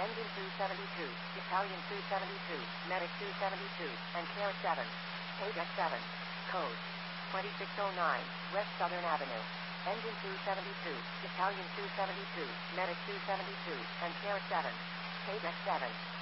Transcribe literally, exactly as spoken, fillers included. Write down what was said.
Engine two seventy-two, Italian two seventy-two, Medic two seventy-two, and Care seven. Page X seven. Code twenty-six oh nine, West Southern Avenue. Engine two seventy-two, Italian two seventy-two, Medic two seventy-two, and Care seven. Page X seven.